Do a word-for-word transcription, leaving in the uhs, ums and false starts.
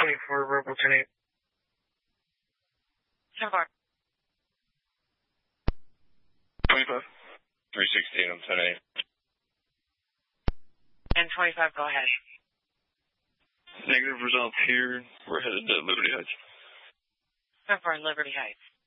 twenty-four, verbal ten eight. ten four. twenty-five. three sixteen on ten eight. And twenty-five, go ahead. Negative results here. We're headed to Liberty Heights. ten four, Liberty Heights.